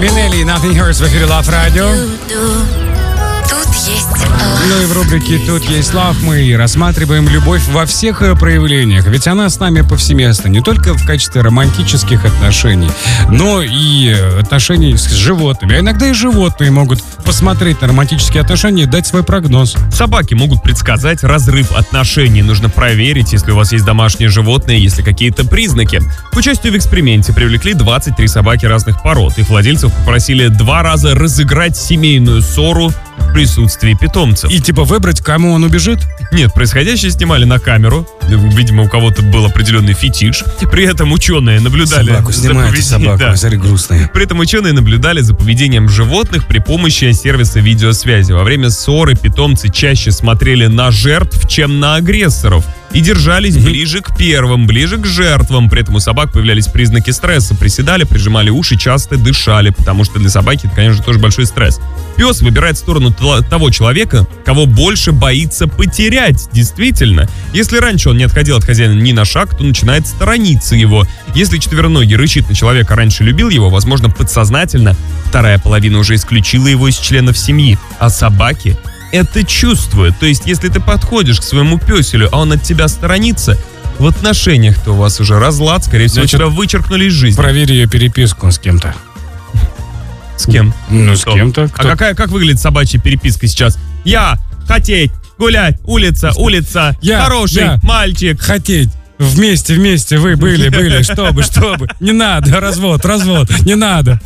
Минелли и Nothing Hurts в эфире Love Radio. Тут есть Ну и в рубрике «Тут есть Love» мы рассматриваем любовь во всех ее проявлениях. Ведь она с нами повсеместно. Не только в качестве романтических отношений, но и отношений с животными. А иногда и животные могут посмотреть на романтические отношения и дать свой прогноз. Собаки могут предсказать разрыв отношений. Нужно проверить, если у вас есть домашние животные, есть ли какие-то признаки. К участию в эксперименте привлекли 23 собаки разных пород. Их владельцев попросили 2 раза разыграть семейную ссору в присутствии питомцев. И типа выбрать, кому он убежит? Нет, происходящее снимали на камеру. Видимо, у кого-то был определенный фетиш. При этом ученые наблюдали... Собаку снимайте, собаку, да. смотри, грустная. При этом ученые наблюдали за поведением животных при помощи сервиса видеосвязи. Во время ссоры питомцы чаще смотрели на жертв, чем на агрессоров. И держались ближе к первым, ближе к жертвам. При этом у собак появлялись признаки стресса. Приседали, прижимали уши, часто дышали, потому что для собаки это, конечно, тоже большой стресс. Пес выбирает сторону того человека, кого больше боится потерять, действительно. Если раньше он не отходил от хозяина ни на шаг, то начинает сторониться его. Если четвероногий рычит на человека, раньше любил его, возможно, подсознательно, вторая половина уже исключила его из членов семьи. А собаки это чувствуют. То есть, если ты подходишь к своему пёселю, а он от тебя сторонится, в отношениях-то у вас уже разлад, скорее всего, тебя вычеркнули из жизни. Проверь ее переписку с кем-то. С кем? Ну, с кем-то. А как выглядит собачья переписка сейчас? Я хотеть, гулять, улица, хороший мальчик. Хотеть. Вместе вы были, чтобы. Не надо, развод, не надо.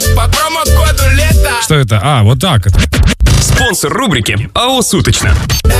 Что это? А, вот так это. Спонсор рубрики АО «Суточно».